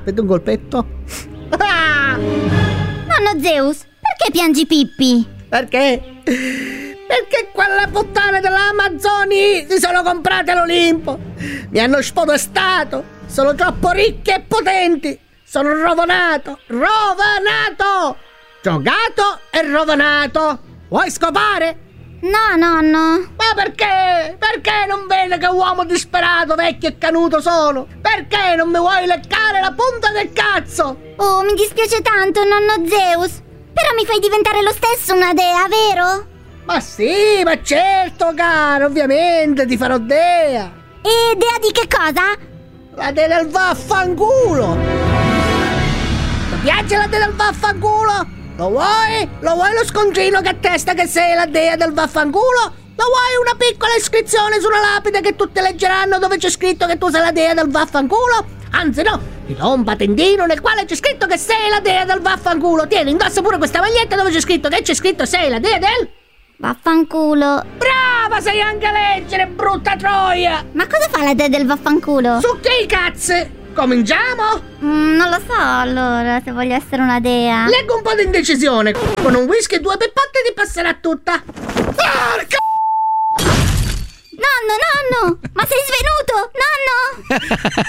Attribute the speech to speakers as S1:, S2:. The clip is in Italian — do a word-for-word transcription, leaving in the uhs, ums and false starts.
S1: Aspetta un colpetto. Ah!
S2: Nonno Zeus, perché piangi Pippi?
S1: Perché? Perché quelle puttane dell'Amazzoni si sono comprate l'Olimpo. Mi hanno spodestato. Sono troppo ricche e potenti. Sono rovanato. Rovanato. Giocato e rovanato. Vuoi scopare?
S2: No, nonno.
S1: Ma perché? Perché non vede che uomo disperato, vecchio e canuto sono? Perché non mi vuoi leccare la punta del cazzo?
S2: Oh, mi dispiace tanto, nonno Zeus. Però mi fai diventare lo stesso una dea, vero?
S1: Ma sì, ma certo, caro, ovviamente ti farò dea.
S2: E dea di che cosa?
S1: La dea del vaffanculo. Ti piace la dea del vaffanculo? Lo vuoi? Lo vuoi lo scontrino che attesta che sei la dea del vaffanculo? Lo vuoi una piccola iscrizione sulla lapide che tutti leggeranno dove c'è scritto che tu sei la dea del vaffanculo? Anzi no, ti do un patentino nel quale c'è scritto che sei la dea del vaffanculo. Tieni, indossa pure questa maglietta dove c'è scritto che c'è scritto sei la dea del...
S2: Vaffanculo.
S1: Brava, sai anche leggere, brutta troia!
S2: Ma cosa fa la dea del vaffanculo?
S1: Su che cazzo? Cominciamo?
S2: Mm, non lo so, allora, se voglio essere una dea.
S1: Leggo un po' di indecisione. Con un whisky e due peppotte ti passerà tutta. Porca!
S2: Nonno, nonno! Ma sei svenuto? Nonno!